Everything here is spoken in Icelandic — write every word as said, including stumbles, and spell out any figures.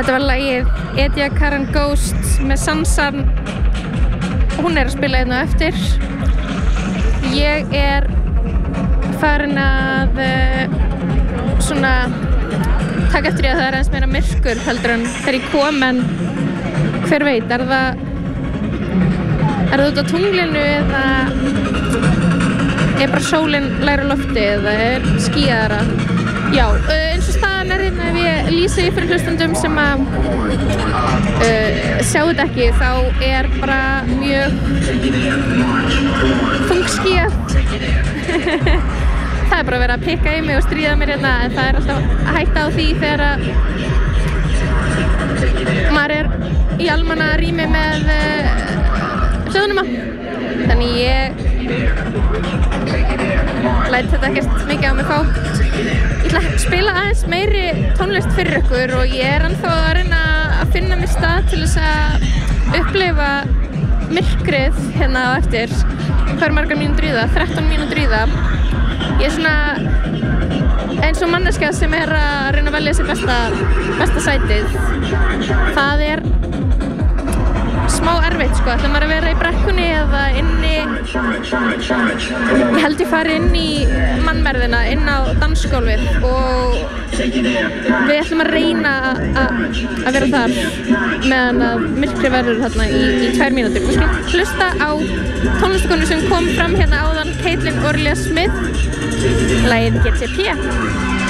Þetta var lagið Edja Karen Ghost með Sansan. Hún er að spila hérna á eftir. Ég er farin að uh, svona taka eftir því að það er aðeins meira myrkur heldur en þegar ég kom, en hver veit, er það er það út á tunglinu eða er bara sólin lægra á lofti eða er skýjaðara? Já, uh, eins og staðan er hérna ef ég lýsi fyrir hlustendum sem að uh, sjá þetta ekki, þá er bara mjög þungskýjað. Það er bara verið að pikka í mig og stríða mér hérna, en það er alltaf hætta á því þegar að maður er í almanna rými með uh, hljóðnuma. Þannig ég læt þetta ekkert mikið á mig fá. Ég ætla að spila aðeins meiri tónlist fyrir ykkur og ég er ennþá að reyna að finna mér stað til þess að upplifa myrkrið hérna á eftir. Hvað er margar mínútur í það? þrettán mínútur í það. Ég er svona eins og manneskja sem er að reyna að velja sér besta, besta sætið. Það er smá erfitt sko, ætla maður að vera í brekkunni eða inni, ég held ég fari inn í mannmerðina, inn á dansgólfið og við ætlum að reyna að vera þar meðan að myrkri verður þarna í, í tvær mínútur. Við skulum hlusta á tónlistakonu sem kom fram hérna áðan, Caitlin Orlia Smith, lagið G T P.